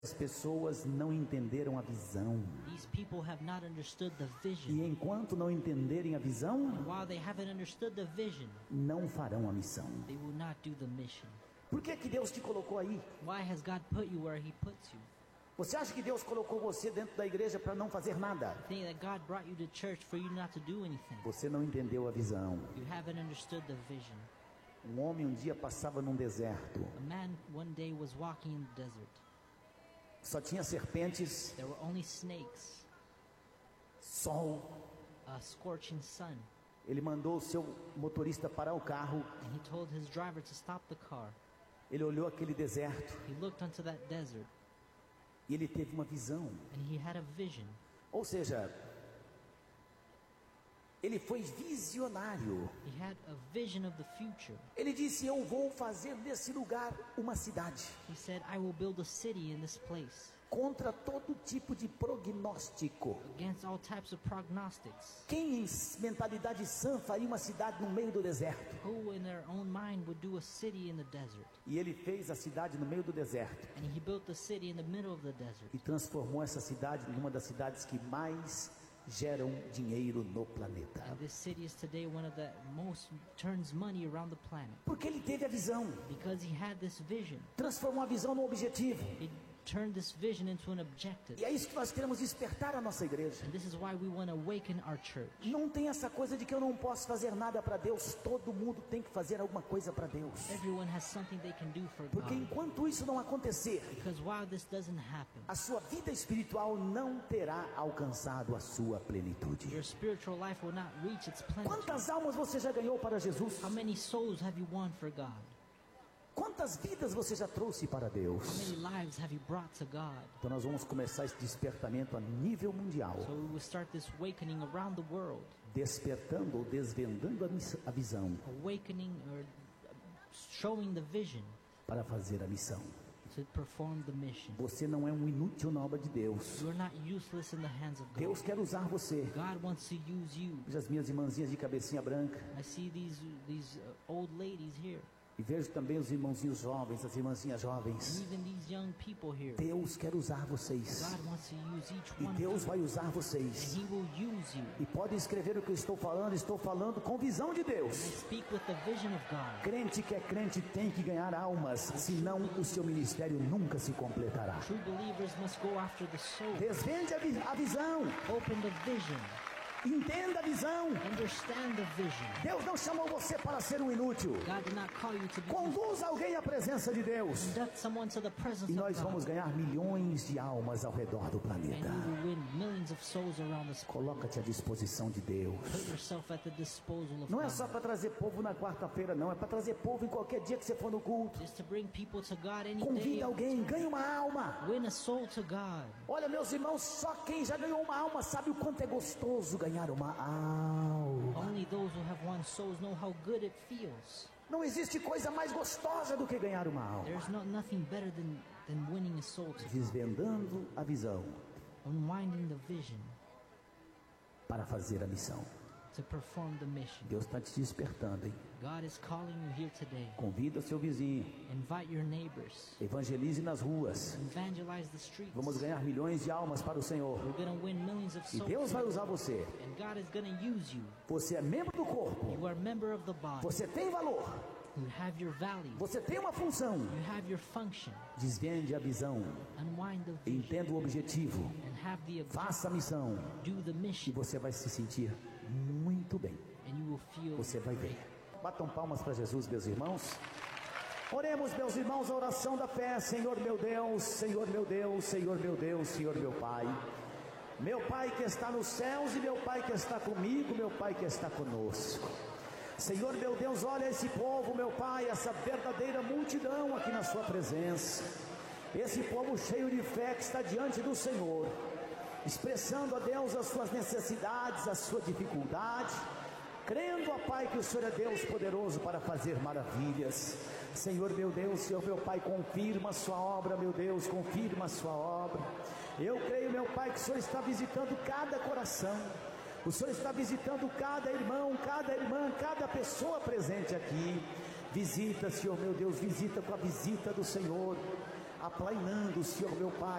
As pessoas não entenderam a visão. These people have not understood the vision. E enquanto não entenderem a visão, And while they haven't understood the vision, não farão a missão. they will not do the mission. Por que Deus te colocou aí? Why has God put you where He puts you? Você acha que Deus colocou você dentro da igreja para não fazer nada? Think that God brought you to church for you not to do anything. Você não entendeu a visão. You haven't understood the vision. Um homem um dia passava num deserto. A man one day was walking in the desert. Só tinha serpentes, There were only snakes, sol. a scorching sun. Ele mandou o seu motorista parar o carro. And he told his driver to stop the car. Ele olhou aquele deserto He looked onto that desert e ele teve uma visão. and he had a vision. Ou seja, ele foi visionário. He had a vision of the future. Ele disse: eu vou fazer desse lugar uma cidade. He said, I will build a city in this place Contra todo tipo de prognóstico. against all types of prognostics. Quem em mentalidade sã faria uma cidade no meio do deserto? Who in their own mind would do a city in the desert? E ele fez a cidade no meio do deserto. And he built the city in the middle of the desert. E transformou essa cidade numa das cidades que mais geram dinheiro no planeta. And this city is today one of the most turns money around the planet. Porque ele teve a visão. Because he had this vision. Transformou a visão no objetivo. He turned this vision into an objective. E é isso que nós queremos despertar a nossa igreja. And this is why we want to awaken our church. Não tem essa coisa de que eu não posso fazer nada para Deus. Todo mundo tem que fazer alguma coisa para Deus. Everyone has something they can do for Porque God. enquanto isso não acontecer, Because while this doesn't happen, a sua vida espiritual não terá alcançado a sua plenitude. your spiritual life will not reach its plenitude. Quantas almas você já ganhou para Jesus? How many souls have you won for God? Quantas vidas você já trouxe para How Deus? many lives have you brought to God? Então nós vamos começar esse despertamento a nível mundial, So we will start this awakening around the world. despertando ou desvendando a visão Awakening or showing the vision para fazer a missão. to perform the mission. Você não é um inútil na obra de Deus. You are not useless in the hands of God. Deus quer usar você. God wants to use you. Veja as minhas irmãzinhas de cabecinha branca. I see these old ladies here, E vejo também os irmãozinhos jovens, as irmãzinhas and jovens. even these young people here. Deus quer usar vocês. God wants to use each E one Deus of you, vai usar and vocês. He will use you. E pode escrever o que eu estou falando com visão de I Deus. speak with the vision of God. Crente que é crente tem que ganhar almas, senão o seu ministério nunca se completará. True believers must go after the soul. Desvende a visão, Open the vision. entenda a visão. Understand the vision. Deus não chamou você para ser um inútil. God did not call you to be Conduz alguém à presença de Deus. conduct someone to the presence E of nós vamos God. ganhar milhões de almas ao redor do And planeta. you will win millions of souls around us. Coloca-te à disposição de Deus. Put yourself at the disposal of Não é God. só para trazer povo na quarta-feira, não. É para trazer povo em qualquer dia que você for no culto. Just to bring people to God any day. Convida alguém, ganhe uma alma. Win a soul to God. Olha, meus irmãos, só quem já ganhou uma alma sabe o quanto é gostoso ganhar uma alma. Only those who have won souls know how good it feels. Não existe coisa mais gostosa do que ganhar uma alma. There's nothing better than winning a soul to God. Desvendando a visão Unwinding the vision para fazer a missão. to perform the mission. Deus está te despertando, hein? God is calling you here today. Convida seu vizinho. Invite your neighbors. Evangelize nas ruas. Evangelize the streets. Vamos ganhar milhões de almas para o Senhor. We're going to win millions of E souls. Deus vai usar você. And God is going to use you. Você é membro do corpo. You are a member of the body. Você tem valor. You have your value. Você tem uma função. You have your function. Desvende a visão. Unwind the vision Entenda o objetivo. and have the objective. Faça a missão. Do the E mission você vai se sentir muito bem. and you will feel Você vai great. ver. Batam palmas para Jesus, meus irmãos. Oremos, meus irmãos, a oração da fé. Senhor meu Deus, Senhor meu Deus, Senhor meu Deus, Senhor meu Pai. Meu Pai que está nos céus e meu Pai que está comigo, meu Pai que está conosco. Senhor meu Deus, olha esse povo, meu Pai, essa verdadeira multidão aqui na sua presença. Esse povo cheio de fé que está diante do Senhor, expressando a Deus as suas necessidades, a sua dificuldade, crendo, ó Pai, que o Senhor é Deus poderoso para fazer maravilhas. Senhor meu Deus, Senhor meu Pai, confirma a sua obra, meu Deus, confirma a sua obra. Eu creio, meu Pai, que o Senhor está visitando cada coração. O Senhor está visitando cada irmão, cada irmã, cada pessoa presente aqui. Visita, Senhor meu Deus, visita com a visita do Senhor. aplainando, Senhor meu Pai.